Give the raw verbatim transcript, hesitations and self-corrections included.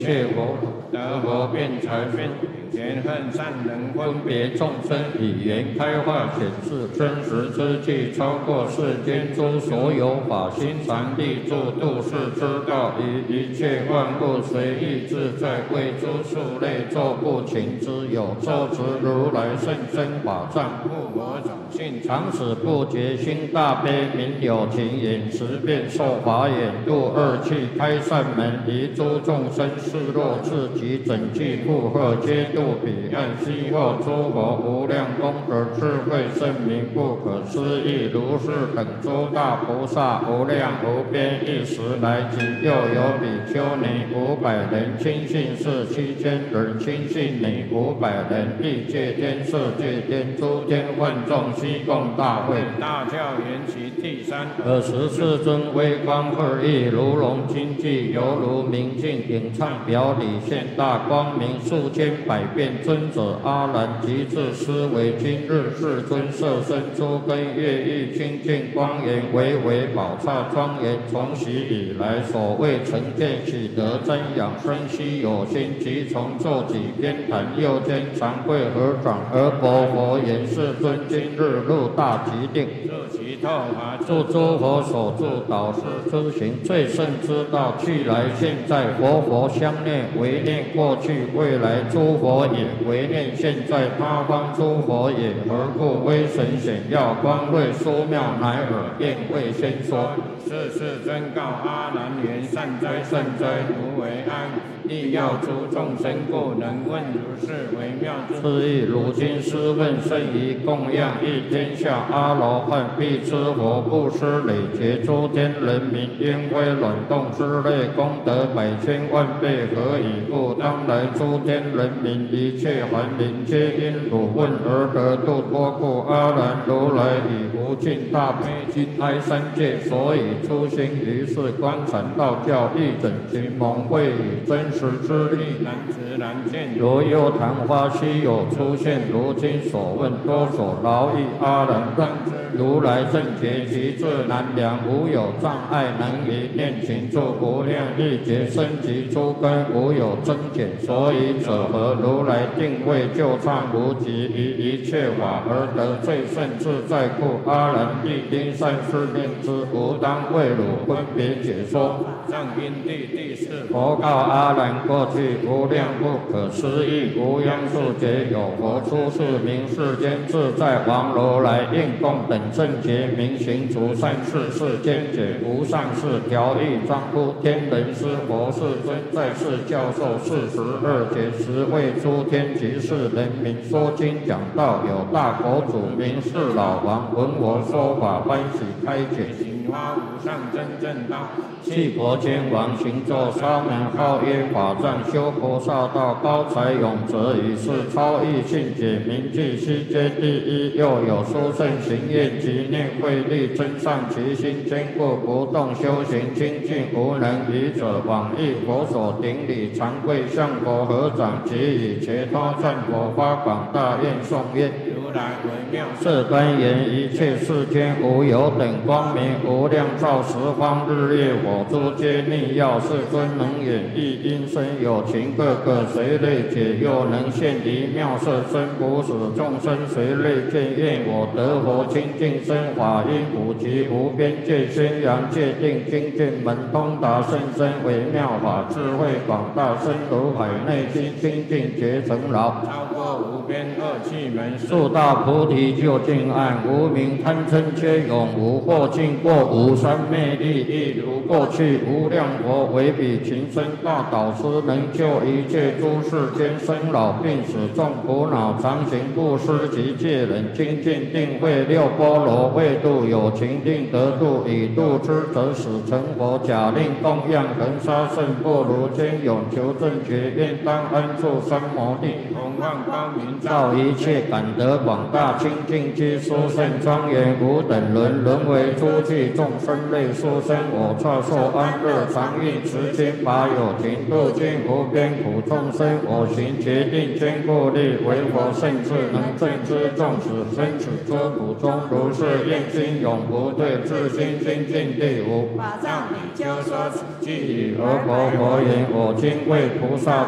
切佛得佛辩才辩贤恨善人分别众生语言开化显示真实之际，超过世间诸所有法，心常立住度世之道，于一切万物随意自在，为诸数类作不勤之有，作持如来甚深法藏，护我种性常使不觉，心大悲明有情眼，持变受法眼，度二气开善门，离诸众生示若自己整具负荷，皆度彼岸悉获诸佛无量功德智慧圣明不可思议，如是等诸大菩萨无量无边，一时来即又有比丘尼五百人，亲信是七千人，亲信女五百人，欲界天色界天诸天万众悉共大会。大教缘起第三，尔时世尊微光二翼，如龙金髻，犹如明镜影唱表里，现大光明，数千百变尊者阿难即至思维，今日世尊色身诸根业欲清净光严，唯唯宝刹庄严，从昔以来所谓成见喜得增养生息有心，即从作己边坛右肩长跪合掌，而佛佛言：世尊，今日入大吉定，助其透法，助诸佛所助导师之行最胜之道，去来现在，佛佛相念，唯念过去未来诸佛也，唯念现在他方诸佛也。何故？威神显耀，光瑞殊妙，乃尔便未先说。是世尊告阿难言：善哉善哉，如为安。亦要诸众生故，能问如是微妙之意。如今师问甚于供养一天下阿罗汉，必知佛布施累劫诸天人民，烟灰卵动之类功德百千万倍，何以故？当来诸天人民一切凡灵，皆因汝问而得度脱故。阿难如来以无尽大悲心哀三界，所以初心于是观禅道教，一整群蒙会以真实之力难知难见。如幽昙花稀有出现，如今所问多所劳役。阿难让如来正觉其智难量，无有障碍，能于念情住无量亿劫生及诸根，无有增减。所以者何？如来定位就畅无极，于一切法而得最胜自在故。阿难必应善事念之，吾当为汝分别解说。上因地第四，佛告阿难：过去无量不可思议无央数劫，有佛出世名世间自在王如来，应供等正觉明行除善事，世间解无上士调御丈夫天人师佛世尊，在世教授四十二劫，十为诸天及世人民说经讲道。有大佛祖名是老王，闻我说法，欢喜开解，行发无上真正道。弃佛天王行咒沙门，号曰法藏，修菩萨道，高才永泽，以是超异性解，名具悉皆第一。又有殊胜行愿及念慧力，增上其心，坚固不动，修行清净无能愚者，往诣佛所顶礼，常跪向佛合掌，即以伽他赞佛，发广大愿颂曰：如来为妙色端严，一切世间无有等光明，无量照十方日月火诸皆逆耀。世尊能演绎因身有情，各个随类解，又能现离妙色身，不使众生随类见。愿我得佛清净身，法音普及无边界，宣扬界定精进门，通达甚深微妙法，智慧广大，深如海内心，清净觉成劳，超过无边恶趣门，速到菩提究竟岸。无明贪嗔皆永无，或尽过无三昧力，亦如过去无量佛为彼情深大导师，能救一切诸世间生老病死众苦恼，常行布施及戒忍，精进定慧六波罗，为度有情定得度，以度之则使成佛。假令供养恒沙圣不如坚永求正觉，愿当安住三摩地，弘放光明照一切感得广广大清净之殊胜庄严无等伦，轮为诸趣众生类殊生。我刹受安乐常运持经法有情度尽无边苦众生。我行决定坚固力，为佛圣智能正知众使生死诸苦中，如是愿心永不退，自心清净地无。法藏比丘说此句已，而佛佛言：我今为菩萨